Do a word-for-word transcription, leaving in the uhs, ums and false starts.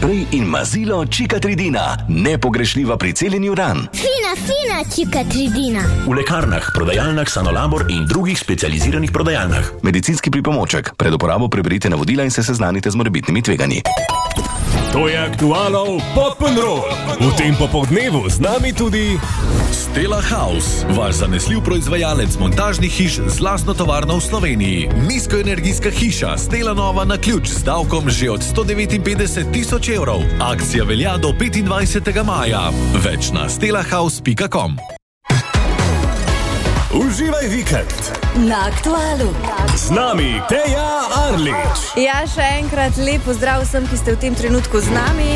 sprej in mazilo Čikatridina. Nepogrešljiva pri celjenju ran. Fina, fina Čikatridina. V lekarnah, prodajalnah Sanolabor in drugih specializiranih prodajalnah. Medicinski pripomoček. Pred uporabo preberite navodila in se seznanite z morebitnimi tveganji. To je Aktualov Pop'n'Roll. V tem popoldnevu z nami tudi Stella House, vaš zanesljiv proizvajalec montažnih hiš z lastno tovarno v Sloveniji. Nizkoenergijska hiša Stella Nova na ključ z davkom že od sto devetinpetdeset tisoč evrov. Akcija velja do petindvajsetega maja. Več na stella house pika com. Uživaj vikend na Aktualu. Z nami Teja Arlič. Ja, še enkrat lep pozdrav vsem, ki ste v tem trenutku z nami.